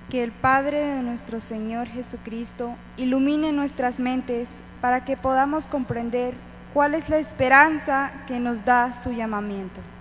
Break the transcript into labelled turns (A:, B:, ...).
A: Que el Padre de nuestro Señor Jesucristo ilumine nuestras mentes para que podamos comprender cuál es la esperanza que nos da su llamamiento.